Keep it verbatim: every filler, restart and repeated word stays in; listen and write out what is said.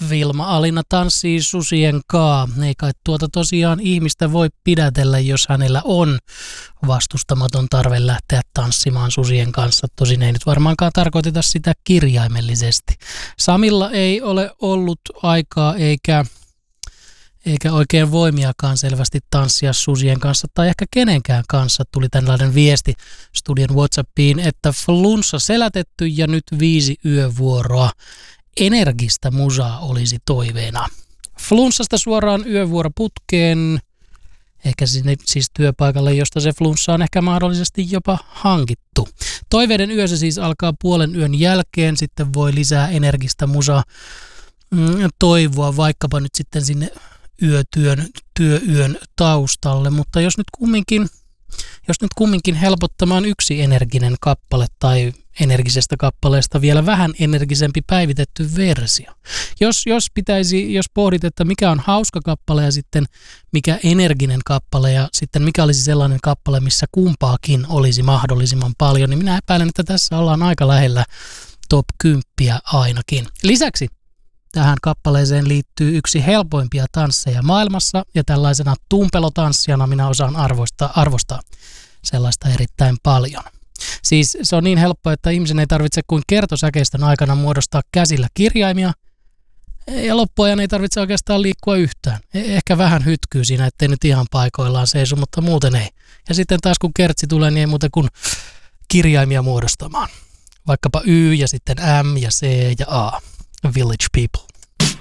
Vilma Alina tanssii susien kaa. Ei kai tuota tosiaan ihmistä voi pidätellä, jos hänellä on vastustamaton tarve lähteä tanssimaan susien kanssa. Tosin ei nyt varmaankaan tarkoiteta sitä kirjaimellisesti. Samilla ei ole ollut aikaa eikä, eikä oikein voimiakaan selvästi tanssia susien kanssa tai ehkä kenenkään kanssa. Tuli tällainen viesti studion WhatsAppiin, että flunssa selätetty ja nyt viisi yövuoroa. Energistä musaa olisi toiveena. Flunssasta suoraan yövuoroputkeen, ehkä sinne siis työpaikalle, josta se flunssa on ehkä mahdollisesti jopa hankittu. Toiveiden yö se siis alkaa puolen yön jälkeen, sitten voi lisää energistä musaa mm, toivoa vaikkapa nyt sitten sinne yötyön, työyön taustalle, mutta jos nyt kumminkin, jos nyt kumminkin helpottamaan yksi energinen kappale tai energisestä kappaleesta vielä vähän energisempi päivitetty versio. Jos, jos pitäisi, jos pohdit, että mikä on hauska kappale ja sitten mikä energinen kappale ja sitten mikä olisi sellainen kappale, missä kumpaakin olisi mahdollisimman paljon, niin minä epäilen, että tässä ollaan aika lähellä top kymmenen ainakin. Lisäksi tähän kappaleeseen liittyy yksi helpoimpia tansseja maailmassa ja tällaisena tumpelotanssijana minä osaan arvostaa, arvostaa sellaista erittäin paljon. Siis se on niin helppo, että ihmisen ei tarvitse kuin kertosäkeistön aikana muodostaa käsillä kirjaimia ja loppuajan ei tarvitse oikeastaan liikkua yhtään. Ehkä vähän hytkyy siinä, ettei nyt ihan paikoillaan seiso, mutta muuten ei. Ja sitten taas kun kertsi tulee, niin ei muuten kuin kirjaimia muodostamaan. Vaikkapa Y ja sitten M ja C ja A. Village People.